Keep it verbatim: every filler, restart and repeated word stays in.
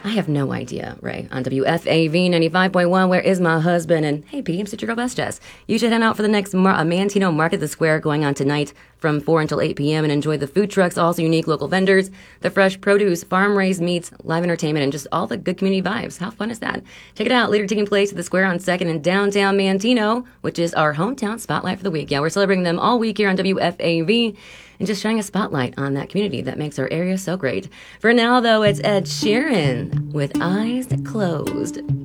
I have no idea, Ray. On W F A V ninety-five point one, where is my husband? And hey, P, I'm such your girl, Best Jess. You should head out for the next Mar- uh, Mantino Market the Square going on tonight from four until eight p.m. and enjoy the food trucks, also unique local vendors, the fresh produce, farm-raised meats, live entertainment, and just all the good community vibes. How fun is that? Check it out. Later taking place at the Square on second in downtown Mantino, which is our hometown spotlight for the week. Yeah, we're celebrating them all week here on W F A V. And just shining a spotlight on that community that makes our area so great. For now, though, it's Ed Sheeran with Eyes Closed.